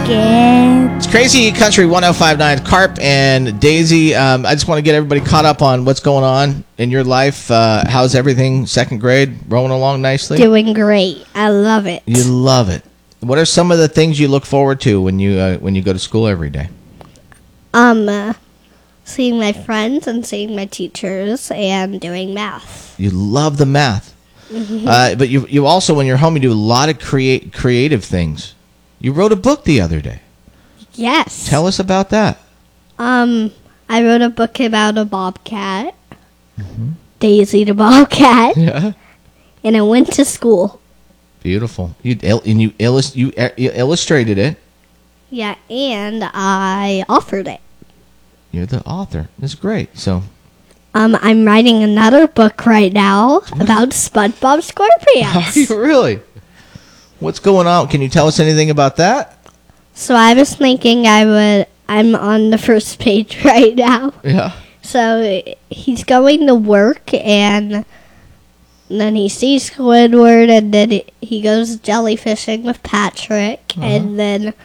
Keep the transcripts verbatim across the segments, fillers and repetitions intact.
Good. It's Crazy Country one oh five point nine. Carp and Daisy, um, I just want to get everybody caught up on what's going on in your life. Uh, how's everything? Second grade, rolling along nicely? Doing great. I love it. You love it. What are some of the things you look forward to when you uh, when you go to school every day? Um, uh, seeing my friends and seeing my teachers and doing math. You love the math. Mm-hmm. Uh, but you you also, when you're home, you do a lot of create creative things. You wrote a book the other day. Yes. Tell us about that. Um, I wrote a book about a bobcat, mm-hmm. Daisy the bobcat. Yeah. And I went to school. Beautiful. You and you, illust- you, you illustrated it. Yeah, and I authored it. You're the author. That's great. So, um, I'm writing another book right now about SpongeBob SquarePants. Are you really? What's going on? Can you tell us anything about that? So I was thinking I would. I'm on the first page right now. Yeah. So he's going to work and. And then he sees Squidward, and then he goes jellyfishing with Patrick, uh-huh. and then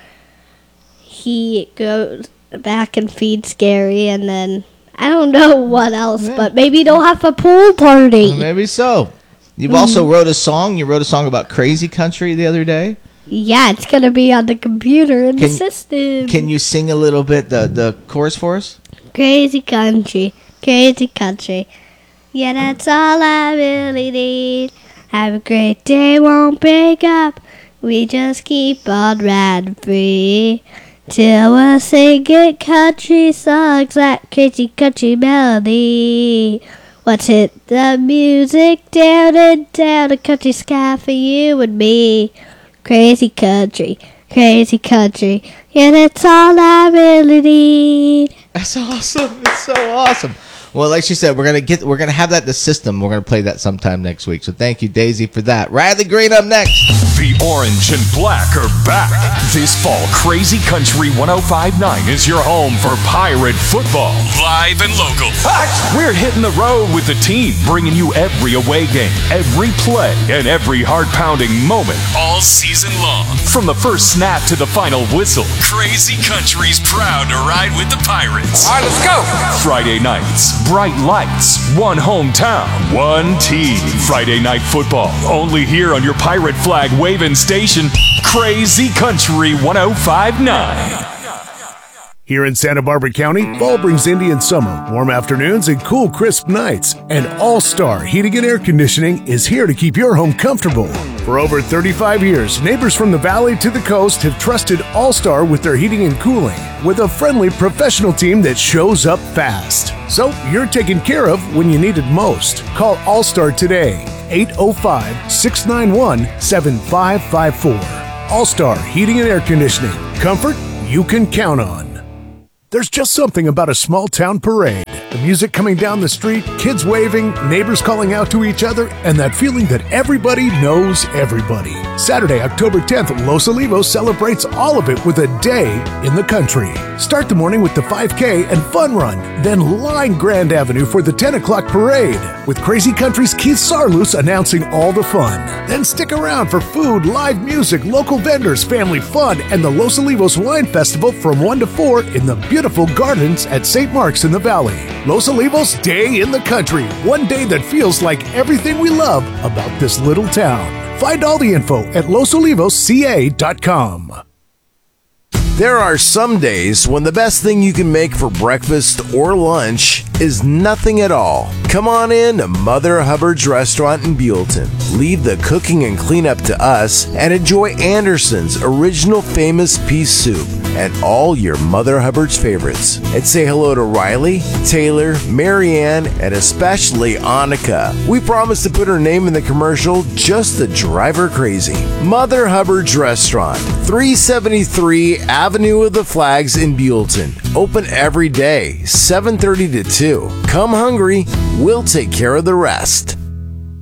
he goes back and feeds Gary, and then I don't know what else, yeah. but maybe they'll have a pool party. Well, maybe so. You've mm. also wrote a song. You wrote a song about Crazy Country the other day. Yeah, it's going to be on the computer in can, the system. Can you sing a little bit, the, the chorus for us? Crazy Country, Crazy Country. Yeah, that's all I really need. Have a great day, won't break up. We just keep on riding free. Till we're singing country songs, that crazy country melody. Let's hit the music down and down, a country sky for you and me. Crazy country, crazy country. Yeah, that's all I really need. That's awesome. It's so awesome. Well, like she said, we're gonna get, we're gonna have that in the system. We're gonna play that sometime next week. So thank you, Daisy, for that. Riley Green up next. The orange and black are back this fall. Crazy Country one oh five point nine is your home for Pirate football, live and local. We're hitting the road with the team, bringing you every away game, every play, and every heart-pounding moment all season long. From the first snap to the final whistle, Crazy Country's proud to ride with the Pirates. All right, let's go. Friday nights. Bright lights, one hometown, one team. Friday night football, only here on your pirate flag waving station, Crazy Country one oh five point nine. Here in Santa Barbara County, fall brings Indian summer, warm afternoons and cool, crisp nights. And All-Star Heating and Air Conditioning is here to keep your home comfortable. For over thirty-five years, neighbors from the valley to the coast have trusted All-Star with their heating and cooling, with a friendly professional team that shows up fast. So you're taken care of when you need it most. Call All-Star today, eight oh five, six nine one, seven five five four. All-Star Heating and Air Conditioning. Comfort you can count on. There's just something about a small-town parade. The music coming down the street, kids waving, neighbors calling out to each other, and that feeling that everybody knows everybody. Saturday, October tenth, Los Olivos celebrates all of it with a day in the country. Start the morning with the five K and fun run, then line Grand Avenue for the ten o'clock parade, with Crazy Country's Keith Sarloos announcing all the fun. Then stick around for food, live music, local vendors, family fun, and the Los Olivos Wine Festival from one to four in the beautiful gardens at Saint Mark's in the Valley. Los Olivos Day in the Country. One day that feels like everything we love about this little town. Find all the info at los olivos c a dot com. There are some days when the best thing you can make for breakfast or lunch is nothing at all. Come on in to Mother Hubbard's Restaurant in Buellton. Leave the cooking and cleanup to us and enjoy Anderson's original famous pea soup and all your Mother Hubbard's favorites. And say hello to Riley, Taylor, Marianne, and especially Annika. We promise to put her name in the commercial just to drive her crazy. Mother Hubbard's Restaurant, three seventy-three Avenue of the Flags in Buellton. Open every day, seven thirty to two. Come hungry, we'll take care of the rest.